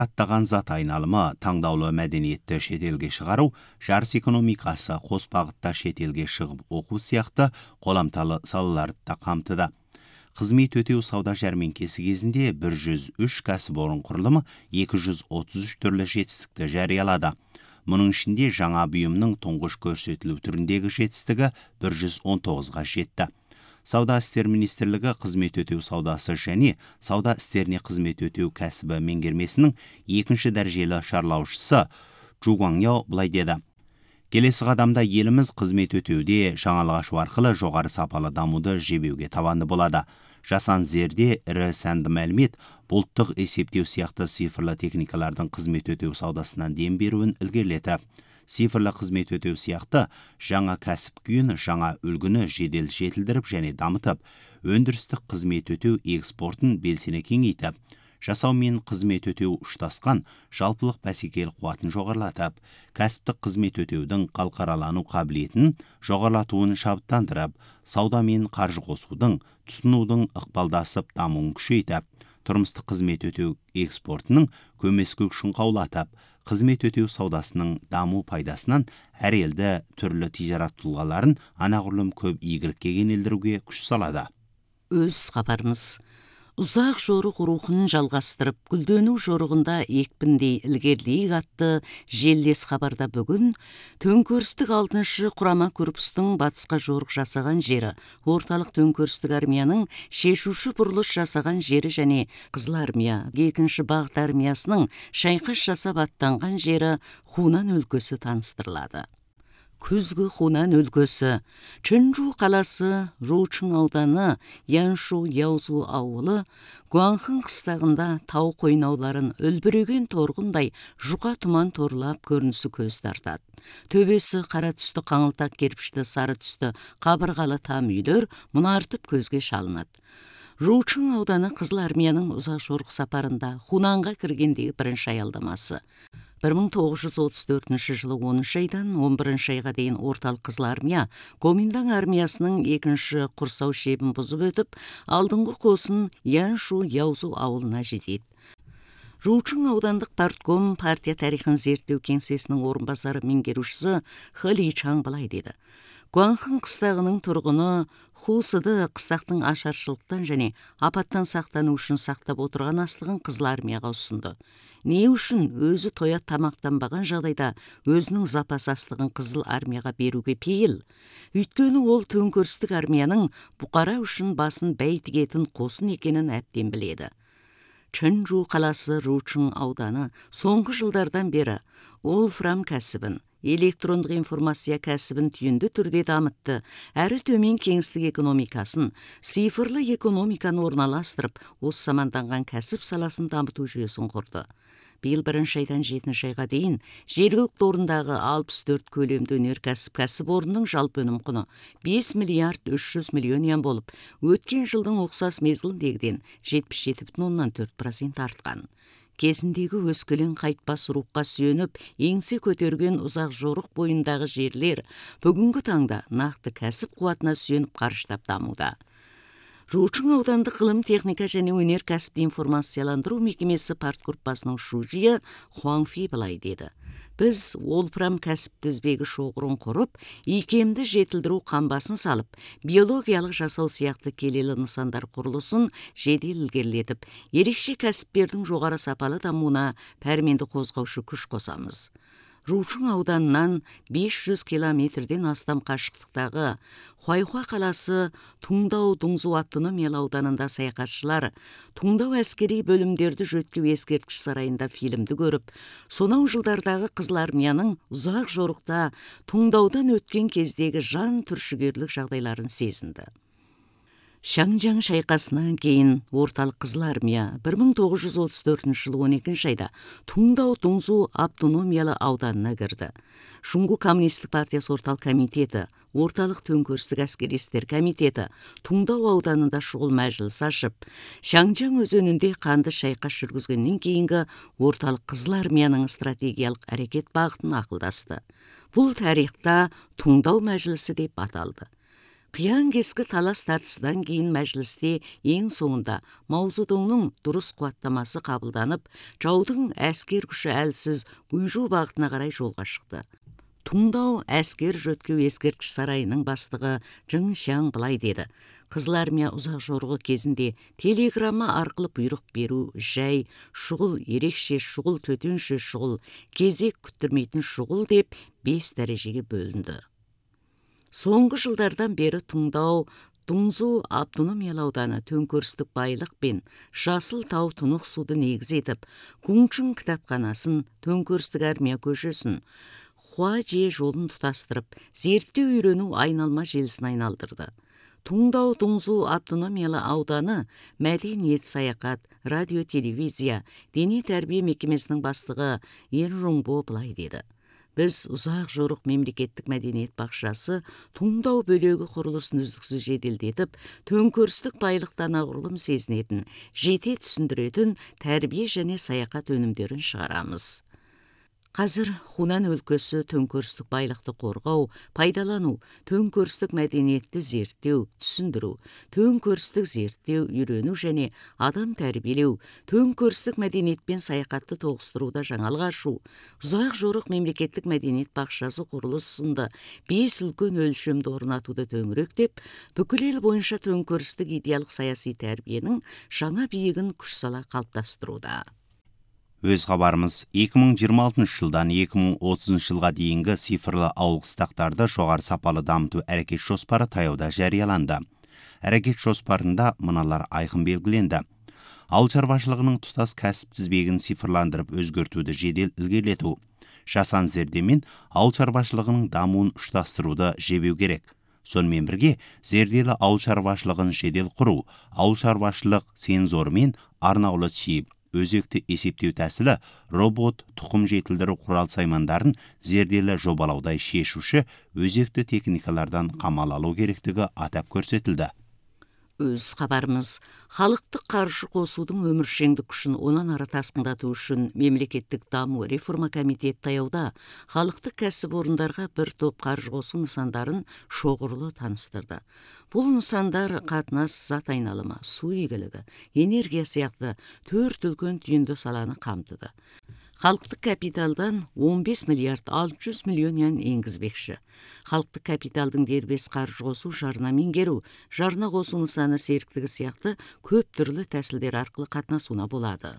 аттаған зат айналымы, таңдаулы мәдениетті шетелге шығару, жарыс экономикасы, қос бағытта шетелге шығып оқу сияқты қоламталы салаларды да қамтыды. Қызмет өтеу сауда жәрмеңкесі кезінде 103 кәсіпорын құрылымы 233 түрлі жетістікті жариялады. Мұның ішінде жаңа бұйымның тұңғыш көрсетілу түріндегі жетістігі 119-ға жетті. Сауда істер министрлігі қызмет өтеу саудасы және сауда істеріне қызмет өтеу кәсібі меңгермесінің екінші дәрежелі шарлаушысы Чжугуаньяо былай деді: келесі қадамда еліміз қызмет өтеуде жаңалық ашу арқылы жоғары сапалы дамуды жебеуге табанды болады. Жасан зерде, ірі сәнді мәлімет, бұлттық есептеу сияқты цифрлы техникалардың қызмет өтеу саудасынан дем беруін ілгерілетті. Цифрлы қызмет өтеу сияқты жаңа кәсіп күйін, жаңа үлгіні жедел жетілдіріп және дамытып, өндірістік қызмет өтеу экспортын белсене кеңейтіп, жасау мен қызмет өтеу ұштасқан жалпылық бәсекелік қуатын жоғарылатып, кәсіптік қызмет өтеудің халықаралану қабілетін жоғарылатуын шабыттандырып, сауда мен қаржы қосудың, тұтынудың ықпалдасып дамуын күшейтіп, тұрмыстық қызмет өтеу экспортының көмескі күшін қаулатып, қызмет өтеу саудасының даму пайдасынан әр елді түрлі тижарат тұлғаларын анағұрлым көп игілікке кенелдіруге күш салады. Өз хабарымыз. Ұзақ жорық рухын жалғастырып, гүлдену жорығында екпіндей ілгерілейік атты желілес хабарда бүгін төңкерістік 6-шы құрама корпустың батысқа жорық жасаған жері, орталық төңкерістік армияның шешуші бұрылыс жасаған жері және Қызыл армия 2-ші бағыт армиясының шайқас жасап аттанған жері Хунан өлкесі таныстырылады. Күзгі Хунан өлкесі, Чэнчжу қаласы, Ручың ауданы, Яншу Яузу ауылы, Гуанхын қыстағында тау қойнауларын үлбіреген торғындай жұқа тұман торлап көрінісі көз тартады. Төбесі қара түсті қаңылтақ кірпішті сары түсті қабырғалы там үйлер мұнартып көзге шалынады. Ручың ауданы Қызыл армияның ұзақ жорық сапарында Хунанға кіргендегі бірінші аялдамасы. 1934 жылы 10 айдан 11 айға дейін орталық Қызыл армия Гоминдан армиясының 2-ші құрсау шебін бұзып өтіп, алдыңғы қосын Яншу Яузу ауылына жетеді. Ручың аудандық партком партия тарихын зерттеу кеңсесінің орынбасары меңгерушісі Хэ Личаң былай деді: Гуанхын қыстағының тұрғыны Хусыды қыстақтың ашаршылықтан және апаттан сақтану үшін сақтап отырған астығын Қызыл армияға ұсынды. Не үшін өзі тоят тамақтанбаған жағдайда өзінің запас астығын Қызыл армияға беруге пейіл? Өйткені ол төңкерістік армияның бұқара үшін басын бәй тігетін қосын екенін әбден біледі. Чэнчжу қаласы Ручың ауданы соңғы жылдардан бері Олфрам кәсібін, электрондық информация кәсібін түйінді түрде дамытты, әрі төмен кеңістік экономикасын, цифрлы экономиканы орналастырып, осы заманданған кәсіп саласын дамыту жүйесін құрды. Биыл 1 айдан 7 айға дейін жергілікті орындағы 64 көлемді өнеркәсіп кәсіпорынның жалпы өнім құны 5 миллиард 300 миллион йен болып, өткен жылдың ұқсас мезгіліндегіден 77,4% артқан. Кезіндегі өскелең қайтпас рухқа сүйеніп, еңсе көтерген ұзақ жорық бойындағы жерлер бүгінгі таңда нақты кәсіп қуатына сүйеніп қарыштап дамуда. Ручың аудандық ғылым, техника және өнеркәсіпті информацияландыру мекемесі партгруппасының шужиы Хуаңфи былай деді: біз Олфрам кәсіп тізбегі шоғырын құрып, икемді жетілдіру қамбасын салып, биологиялық жасау сияқты келелі нысандар құрылысын жедел ілгерілетіп, ерекше кәсіптердің жоғары сапалы дамуына пәрменді қозғаушы күш қосамыз. Ручың ауданынан 500 километрден астам қашықтықтағы Хуайхуа қаласы Туңдау Дұңзу автономиялы ауданында саяхатшылар Туңдау әскери бөлімдерді жөткеу ескерткіш сарайында фильмді көріп, сонау жылдардағы Қызыл армияның ұзақ жорықта Туңдаудан өткен кездегі жан түршігерлік жағдайларын сезінді. Шаңжаң шайқасынан кейін орталық Қызыл армия 1934 жылы 12 айда Туңдау Дұңзу автономиялы ауданына кірді. Шуңгу коммунистік партиясы орталық комитеті, орталық төңкерістік әскери істер комитеті Туңдау ауданында шұғыл мәжіліс ашып, Шаңжаң өзенінде қанды шайқас жүргізгеннен кейінгі орталық Қызыл армияның стратегиялық әрекет бағытын ақылдасты. Бұл тарихта Туңдау мәжілісі деп аталды. Қиян кескі талас тартысынан кейін мәжілісте ең соңында Маузудоңның дұрыс қуаттамасы қабылданып, жаудың әскер күші әлсіз Гуйжу бағытына қарай жолға шықты. Туңдау әскер жөткеу ескерткіш сарайының бастығы Жың Шяң былай деді: Қызыл армия ұзақ жорығы кезінде телеграмма арқылы бұйрық беру жай, шұғыл, ерекше шұғыл, төтенше шұғыл, кезек күттірмейтін шұғыл деп 5 дәрежеге бөлінді. Соңғы жылдардан бері Туңдау, Туңзу автономиялы ауданы төңкерістік байлық пен жасыл тау тұнық суды негіз етіп, Гуңчың кітапханасын, төңкерістік армия көшесін, Хуажие жолын тұтастырып, зерттеу үйрену айналма желісін айналдырды. Туңдау Туңзу автономиялы ауданы мәдениет, саяхат, радио, телевизия, дене тәрбие мекемесінің бастығы Ен Рунбо былай деді: Біз ұзақ жорық мемлекеттік мәдениет бақшасы Туңдау бөлегі құрылысын үздіксіз жеделдетіп, төңкерістік байлықтан ағұрлым сезінетін, жете түсіндіретін тәрбие және саяхат өнімдерін шығарамыз. Қазір Хунан өлкесі төңкерістік байлықты қорғау, пайдалану, төңкерістік мәдениетті зерттеу, түсіндіру, төңкерістік зерттеу, үйрену және адам тәрбиелеу, төңкерістік мәдениетпен саяхатты тоғыстыруда жаңалық ашу, ұзақ жорық мемлекеттік мәдениет бақшасы құрылысы сынды 5 үлкен өлшемді орнатуды төңіректеп, бүкіл ел бойынша төңкерістік идеялық саяси тәрбиенің жаңа биігін күш сала қалыптастыруда. Өз хабарымыз 2026 жылдан 2030 жылға дейінгі цифрлы ауыл қыстақтарды жоғары сапалы дамыту әрекет жоспары таяуда жарияланды. Әрекет жоспарында мыналар айқын белгіленді. Ауыл шаруашылығының тұтас кәсіп тізбегін цифрландырып өзгертуді жедел ілгерілету. Жасан зердемен ауыл шаруашылығының дамуын ұштастыруды жебеу керек. Сонымен бірге зерделі ауыл шаруашылығын жедел құру, ауыл шаруашылық сензормен арнаулы чип, өзекті есептеу тәсілі, робот, тұқым жетілдіру құрал саймандарын зерделі жобалаудай шешуші өзекті техникалардан қамал алу керектігі атап көрсетілді. Өз хабарымыз, халықтық қаржы қосудың өміршеңдік күшін онан ары тасқындату үшін мемлекеттік даму реформа комитеті таяуда халықтық кәсіпорындарға бір топ қаржы қосу нысандарын шоғырлы таныстырды. Бұл нысандар қатынас, зат айналымы, су игілігі, энергия сияқты 4 үлкен түйінді саланы қамтыды. Халықтық капиталдан 15 миллиард 600 миллион ян енгізбекші. Халықтық капиталдың дербес қаржы қосу, жарна меңгеру, жарна қосу нысаны серіктігі сияқты көп түрлі тәсілдер арқылы қатынасуына болады.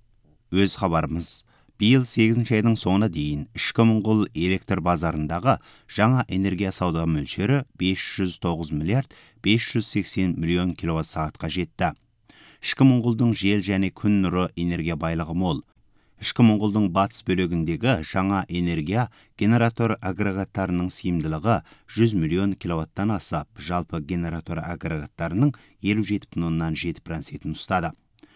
Өз хабарымыз, биыл 8 айдың соңына дейін ішкі Моңғол электр базарындағы жаңа энергия сауда мөлшері 509 миллиард 580 миллион киловатт сағатқа жетті. Ішкі Моңғолдың жел және күн нұры энергия байлығы мол. Ішкі Моңғолдың батыс бөлігіндегі жаңа энергия генератор агрегаттарының сыйымдылығы 100 миллион киловаттан асып, жалпы генератор агрегаттарының 57,7% ұстады.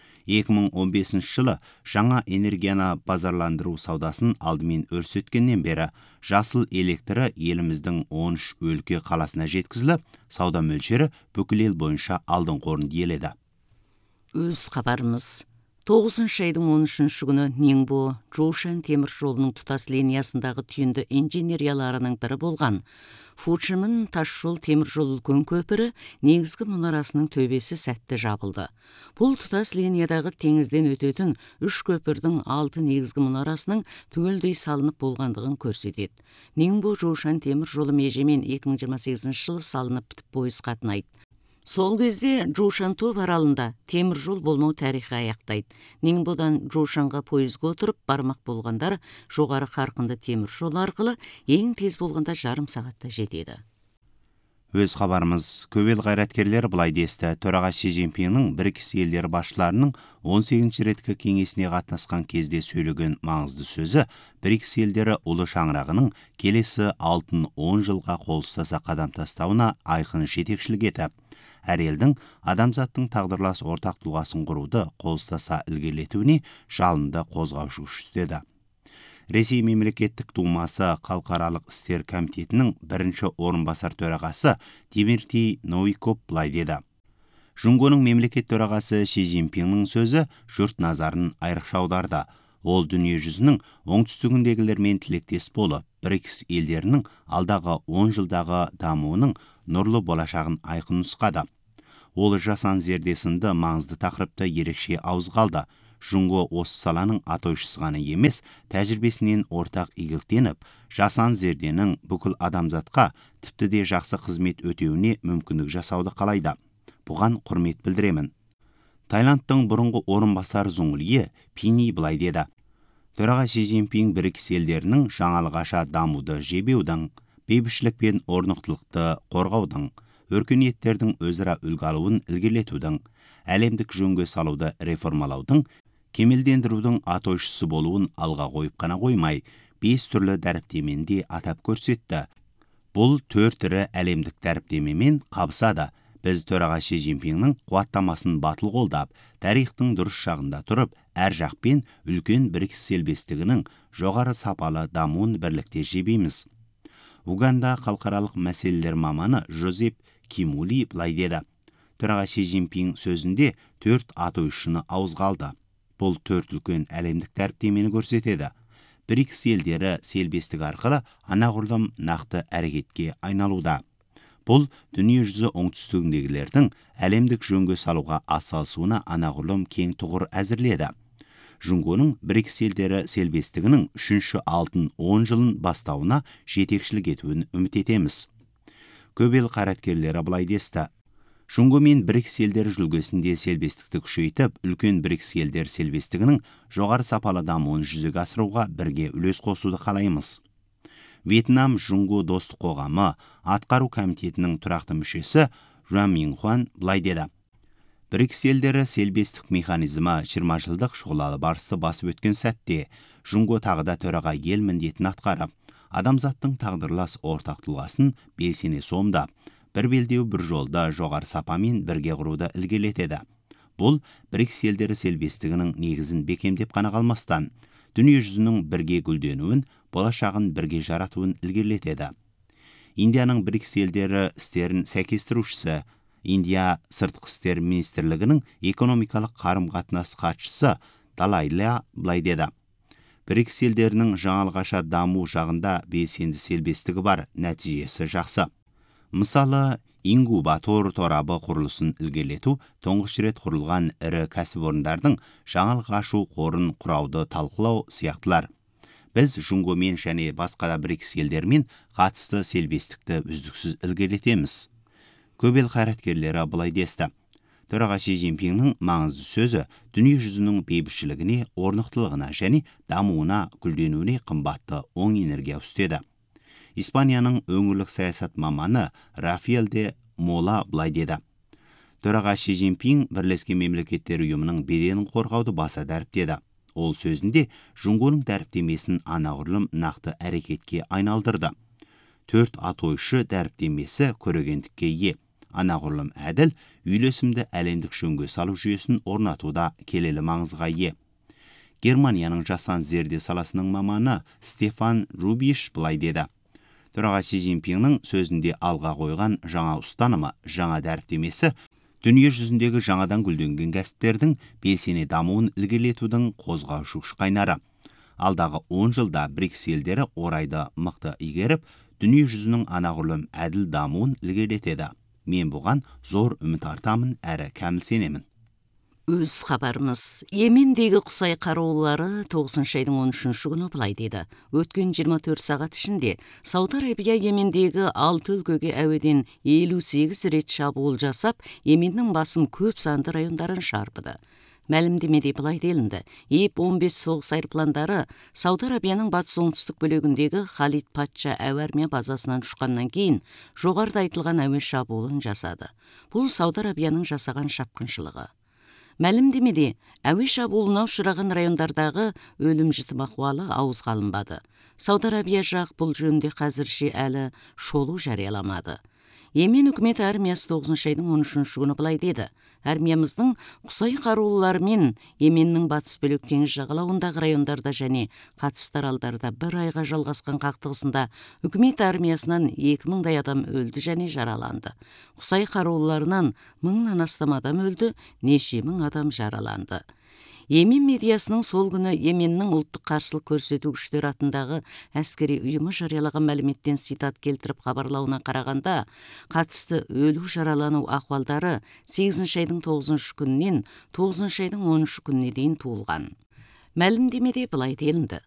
2015 жылы жаңа энергияны базарландыру саудасын алдымен өрсеткеннен бері жасыл электрі еліміздің 13 өлке қаласына жеткізіліп, сауда мөлшері бүкіл ел бойынша алдыңғы орын иеледі. Өз хабарымыз, 9 айдың 13 күні Нingbo Жоушан темір жолының тұтас линиясындағы түйінді инженерияларының бірі болған Фучимин тасжол темір жол үлкен көпірі негізгі мұнарасының төбесі сәтті жабылды. Бұл тұтас линиядағы теңізден өтетін 3 көпірдің 6 негізгі мұнарасының түгелдей салынып болғандығын көрсетеді. Ningbo Жоушан темір жолы межемен 2028 жылы салынып бітіп пойыз қатынайды. Сол кезде Жоушан-Топ аралында темір жол болмау тарихы аяқтайды. Ниңбодан Жоушанға пойызға отырып бармақ болғандар жоғары қарқынды темір жол арқылы ең тез болғанда жарым сағатта жетеді. Өз хабарымыз, көп ел қайраткерлері былай десті. Төраға Си Цзиньпиннің Брикс елдері басшыларының 18 реткі кеңесіне қатынасқан кезде сөйлеген маңызды сөзі Брикс елдері ұлы шаңырағының келесі алтын 10 жылға қол ұстаса қадам тастауына айқын жетекшілік етіп, әр елдің адамзаттың тағдырлас ортақ тұлғасын құруды қол ұстаса ілгерілетуіне жалынды қозғаушы күш деді. Ресей мемлекеттік думасы халықаралық істер комитетінің бірінші орынбасар төрағасы Дмитрий Новиков былай деді. Жұңгоның мемлекет төрағасы Си Цзиньпиннің сөзі жұрт назарын айрықша аударды. Ол дүние жүзінің оңтүстігіндегілермен тілектес болып, БРИКС елдерінің алдағы 10 жылдағы дамуының нұрлы болашағын айқын нұсқады. Ол жаһан зерде сынды маңызды тақырыпты ерекше ауызға алды. Жунго осы саланың атойшысы ғана емес, тәжірибесінен ортақ игіліктеніп, жаһан зерденің бүкіл адамзатқа тіпті де жақсы қызмет өтеуіне мүмкіндік жасауды қалайды. Бұған құрмет білдіремін. Таиландтың бұрынғы орынбасар Зуңлие Пини былай деді: Төраға Си Цзиньпин БРИКС елдерінің жаңалғаша дамуды жебеудің, бейбітшілік пен орнықтылықты қорғаудың, өркениеттердің өзара үлгі алуын ілгерілетудің, әлемдік жөнге салуды реформалаудың, кемелдендірудің атойшысы болуын алға қойып қана қоймай, 5 түрлі дәріптеменде атап көрсетті. Бұл 4 ірі әлемдік дәріптемемен қабысады. Біз төраға Си Цзиньпиннің қуаттамасын батыл қолдап, тарихтың дұрыс жағында тұрып, әр жақпен үлкен БРИКС селбестігінің жоғары сапалы дамуын бірлікте жебейміз. Уганда халықаралық мәселелер маманы Жозеп Кимули былай деді: Төраға Си Цзиньпин сөзінде 4 атойшыны ауызға алды. Бұл 4 үлкен әлемдік дәріптемені көрсетеді. БРИКС елдері селбестік арқылы анағұрлым нақты әрекетке айналуда. Бұл дүние жүзі оңтүстігіндегілердің әлемдік жөнге салуға атсалысуына анағұрлым кең тұғыр әзірледі. Жунгоның БРИКС елдері селбестігінің 3-ші алтын 10 жылын бастауына жетекшілік етуін үміт етеміз. Көп ел қайраткерлері былай десті: Жунго мен БРИКС елдері жүлгесінде селбестікті күшейтіп, үлкен БРИКС елдер селбестігінің жоғары сапалы дамуын жүзеге асыруға бірге үлес қосуды қалаймыз. Вьетнам Жунго достық қоғамы атқару комитетінің тұрақты мүшесі Жуан Минхуан былай деді: БРИКС елдері селбестік механизмі 20 жылдық шұғылалы барысты басып өткен сәтте, Жунго тағы да төраға ел міндетін атқарып, адамзаттың тағдырлас ортақ тұлғасын белсене сомдап, бір белдеу бір жолда жоғары сапамен бірге құруды ілгерілетеді. Бұл БРИКС елдері селбестігінің негізін бекемдеп қана қалмастан, дүние жүзінің бірге гүлденуін, болашағын бірге жаратуын ілгерілетеді. Индияның БРИКС елдері істерін сәйкестірушісі, Индия сыртқы істер министрлігінің экономикалық қарым-қатынас хатшысы Далай Ла былай деді: БРИКС елдерінің жаңалғаша даму жағында белсенді селбестігі бар, нәтижесі жақсы. Мысалы, ингубатор торабы құрылысын ілгерілету, тұңғыш рет құрылған ірі кәсіпорындардың жаңалық ашу қорын құрауды талқылау сияқтылар. Біз Жунгомен және басқа да БРИКС елдермен қатысты селбестікті үздіксіз ілгерілетеміз. Көп ел қайраткерлері былай десті: Төраға Си Цзиньпиннің маңызды сөзі дүние жүзінің бейбітшілігіне, орнықтылығына және дамуына, гүлденуіне қымбатты оң энергия үстеді. Испанияның өңірлік саясат маманы Рафаэль де Мола былай деді: Төраға Си Цзиньпин Бірлескен Мемлекеттер ұйымының беделін қорғауды баса дәріптеді. Ол сөзінде Жунгоның дәріптемесін анағұрлым нақты әрекетке айналдырды. 4 атойшы дәріптемесі көрегендікке ие, анағұрлым әділ, үйлесімді әлемдік жөнге салу жүйесін орнатуда келелі маңызға ие. Германияның жаһан зерде саласының маманы Стефан Рубиш былай деді: Төраға Си Цзиньпиннің сөзінде алға қойған жаңа ұстанымы, жаңа дәріптемесі дүние жүзіндегі жаңадан гүлденген кәсіптердің белсене дамуын ілгерілетудің қозғаушы күш қайнары. Алдағы 10 жылда БРИКС елдері орайды мықты игеріп, дүние жүзінің анағұрлым әділ дамуын ілгерілетеді. Мен бұған зор үміт артамын әрі кәміл сенемін. Өз хабарымыз. Йемендегі Құсай қарулары 9 айдың 13-ші күні былай деді: Өткен 24 сағат ішінде Сауд Арабия Йемендегі 6 өлкеге әуеден 58 рет шабуыл жасап, Йеменнің басым көп санды райондарын шарпыды. Мәлімдемеде былай делінді: ИП-15 соғыс айырпландары Сауд Арабияның батыс оңтүстік бөлігіндегі Халид патша әуе армия базасынан ұшқаннан кейін жоғарыда айтылған әуе шабуылын жасады. Бұл Сауд Арабияның жасаған шапқыншылығы. Мәлімдемеде әуе шабуылына ұшыраған райондардағы өлім-жітім ахуалы ауызға алынбады. Сауд Арабия жақ бұл жөнінде қазірше әлі шолу жарияламады. Йемен үкіметі армиясы 9 айдың 13-ші күні былай деді: Армиямыздың Құсай қарулыларымен Йеменнің батыс бөлек теңіз жағалауындағы райондарда және қатысты аралдарда бір айға жалғасқан қақтығысында үкімет армиясынан 2000-дай адам өлді және жараланды. Құсай қарулыларынан 1000-нан астам адам өлді, неше мың адам жараланды. Йемен медиасының сол күні Йеменнің ұлттық қарсылық көрсету күштері атындағы әскери ұйымы жариялаған мәліметтен цитат келтіріп хабарлауына қарағанда, қатысты өлу жаралану ахуалдары 8 айдың 9 күнінен 9 айдың 10 күніне дейін туылған. Мәлімдемеде былай делінді: